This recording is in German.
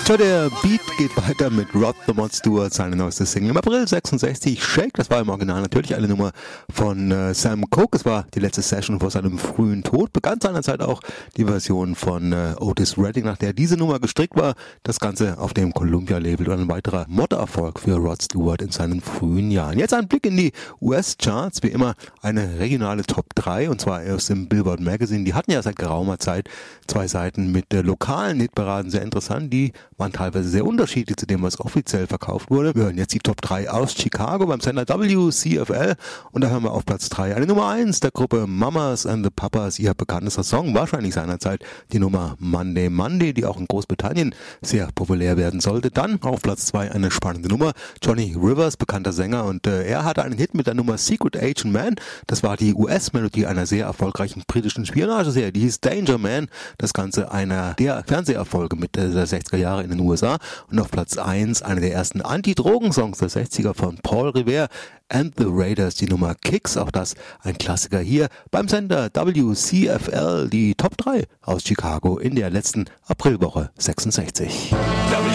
Tja, der Beat geht weiter mit Rod the Mod Stewart, seine neueste Single im April 66. Shake, das war im Original natürlich eine Nummer von Sam Cooke. Es war die letzte Session vor seinem frühen Tod. Begann seinerzeit auch die Version von Otis Redding, nach der diese Nummer gestrickt war. Das Ganze auf dem Columbia-Label und ein weiterer Mod-Erfolg für Rod Stewart in seinen frühen Jahren. Jetzt ein Blick in die US-Charts. Wie immer eine regionale Top 3 und zwar aus dem Billboard Magazine. Die hatten ja seit geraumer Zeit 2 Seiten mit lokalen Hitparaden, sehr interessant. Die waren teilweise sehr unterschiedlich zu dem, was offiziell verkauft wurde. Wir hören jetzt die Top 3 aus Chicago beim Sender WCFL und da hören wir auf Platz 3 eine Nummer 1 der Gruppe Mamas and the Papas, ihr bekanntester Song, wahrscheinlich seinerzeit die Nummer Monday Monday, die auch in Großbritannien sehr populär werden sollte. Dann auf Platz 2 eine spannende Nummer, Johnny Rivers, bekannter Sänger, und er hatte einen Hit mit der Nummer Secret Agent Man. Das war die US-Melodie einer sehr erfolgreichen britischen Spionageserie, die hieß Danger Man. Das Ganze einer der Fernseherfolge mit der 60er Jahre in den USA. Und auf Platz 1 einer der ersten Anti-Drogen-Songs der 60er von Paul Revere and the Raiders, die Nummer Kicks, auch das ein Klassiker hier beim Sender WCFL, die Top 3 aus Chicago in der letzten Aprilwoche 66.